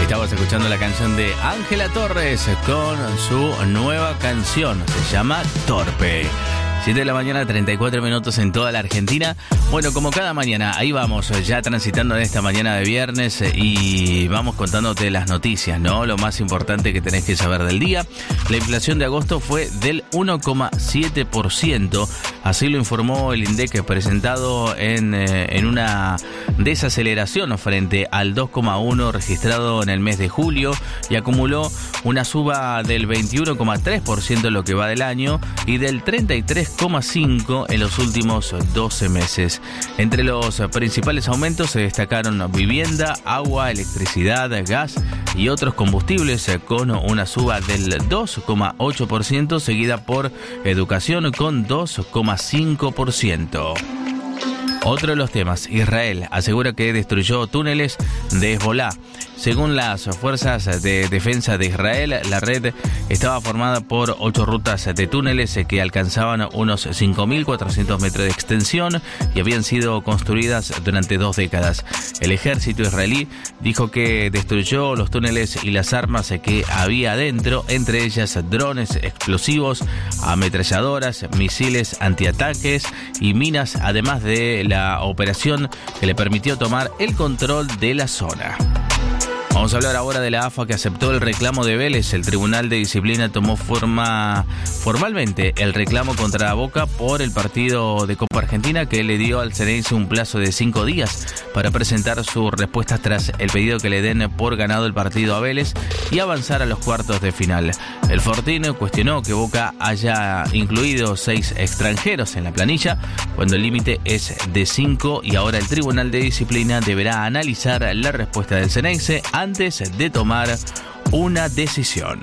Estamos escuchando la canción de Ángela Torres con su nueva canción, se llama Torpe. 7 de la mañana, 34 minutos en toda la Argentina. Bueno, como cada mañana, ahí vamos ya transitando en esta mañana de viernes y vamos contándote las noticias, ¿no? Lo más importante que tenés que saber del día. La inflación de agosto fue del 1,7%, así lo informó el INDEC presentado en una desaceleración frente al 2,1% registrado en el mes de julio y acumuló una suba del 21,3% en lo que va del año y del 33,5% en los últimos 12 meses. Entre los principales aumentos se destacaron vivienda, agua, electricidad, gas y otros combustibles con una suba del 2,8%, seguida por educación con 2,5%. Otro de los temas, Israel asegura que destruyó túneles de Hezbolá. Según las fuerzas de defensa de Israel, la red estaba formada por 8 rutas de túneles que alcanzaban unos 5.400 metros de extensión y habían sido construidas durante 2 décadas. El ejército israelí dijo que destruyó los túneles y las armas que había adentro, entre ellas drones explosivos, ametralladoras, misiles antiataques y minas, además de la operación que le permitió tomar el control de la zona. Vamos a hablar ahora de la AFA, que aceptó el reclamo de Vélez. El Tribunal de Disciplina tomó formalmente el reclamo contra Boca por el partido de Copa Argentina, que le dio al Ceneice un plazo de 5 días para presentar sus respuestas tras el pedido que le den por ganado el partido a Vélez y avanzar a los cuartos de final. El Fortín cuestionó que Boca haya incluido 6 extranjeros en la planilla, cuando el límite es de 5, y ahora el Tribunal de Disciplina deberá analizar la respuesta del Ceneice antes de tomar una decisión.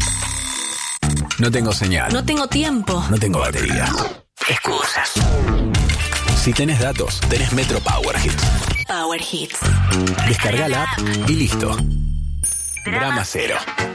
No tengo señal. No tengo tiempo. No tengo batería. Excusas. Si tenés datos, tenés Metro Power Hits. Power Hits. Descarga la app y listo. Drama cero.